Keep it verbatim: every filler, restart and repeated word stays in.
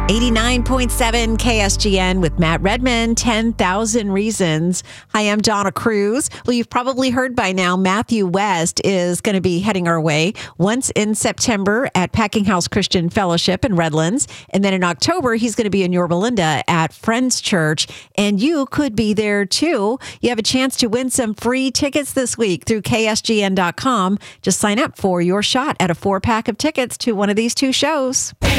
eighty-nine point seven K S G N with Matt Redman, ten thousand Reasons. Hi, I'm Donna Cruz. Well, you've probably heard by now, Matthew West is going to be heading our way once in September at Packing House Christian Fellowship in Redlands. And then in October, he's going to be in Yorba Linda at Friends Church. And you could be there too. You have a chance to win some free tickets this week through K S G N dot com. Just sign up for your shot at a four pack of tickets to one of these two shows.